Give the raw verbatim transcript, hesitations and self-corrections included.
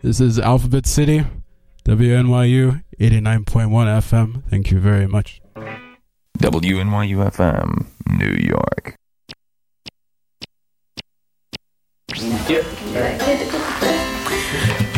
This is Alphabet City, W N Y U eighty-nine point one F M. Thank you very much. W N Y U F M, New York. Yeah.